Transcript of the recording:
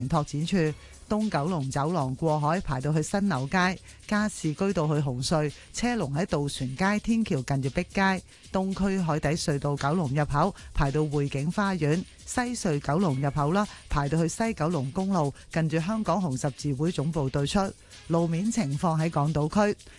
拓展處、東九龍走廊過海排到去新樓街、加士居道去紅隧，車龍喺渡船街天橋近住碧街；東區海底隧道九龍入口排到匯景花園，西隧九龍入口啦，排到去西九龍公路近住香港紅十字會總部對出。路面情況喺港島區